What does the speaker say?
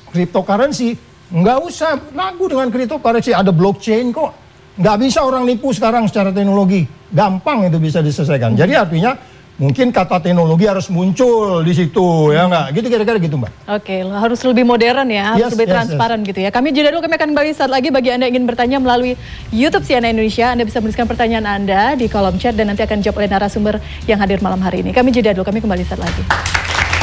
cryptocurrency, nggak usah ragu dengan cryptocurrency, ada blockchain kok. Nggak bisa orang nipu sekarang secara teknologi, gampang itu bisa diselesaikan. Jadi artinya mungkin kata teknologi harus muncul di situ, ya nggak? Gitu kira-kira gitu, Mbak. Oke, harus lebih modern ya, harus lebih transparan gitu ya. Kami jeda dulu, kami akan kembali saat lagi. Bagi Anda yang ingin bertanya melalui YouTube CNN Indonesia, Anda bisa menuliskan pertanyaan Anda di kolom chat dan nanti akan dijawab oleh narasumber yang hadir malam hari ini. Kami jeda dulu, kami kembali saat lagi.